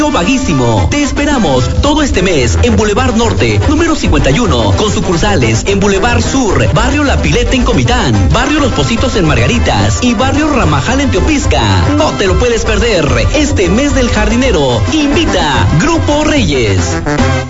Vaguísimo. Te esperamos todo este mes en Boulevard Norte, número 51, con sucursales en Boulevard Sur, Barrio La Pileta en Comitán, Barrio Los Pocitos en Margaritas y Barrio Ramajal en Teopisca. No te lo puedes perder. Este mes del jardinero, invita Grupo Reyes.